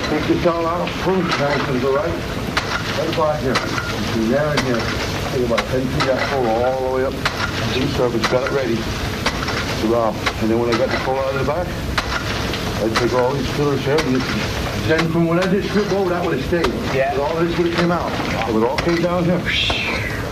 Take this all out, boom, nice to the right about here. Between there and here. Take about 10 feet that pole all the way up to the surface, got it ready to rob. And then when I got the pole out of the back, I'd take all these fillers here, and then from when I did strip over, that would have stayed. Yeah. But all of this would have came out. It would all came down here.